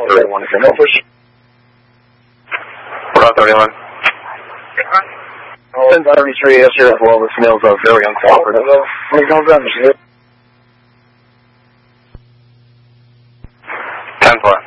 What about 31? 1033 yesterday as well. The snails are very uncooperative. When it comes down to shit. 10-4.